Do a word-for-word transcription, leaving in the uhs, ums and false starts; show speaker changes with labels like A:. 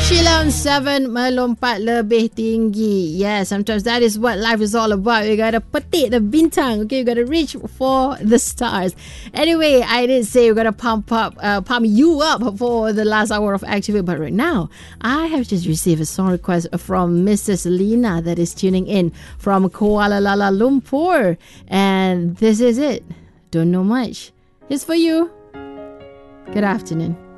A: Sheila on seven, melompat lebih tinggi. Yeah, sometimes that is what life is all about. You gotta petik the bintang, okay? You gotta reach for the stars. Anyway, I did say we're gonna pump up, uh, pump you up for the last hour of Activate. But right now, I have just received a song request from Missus Lina that is tuning in from Kuala Lumpur. And this is it. Don't know much. It's for you. Good afternoon.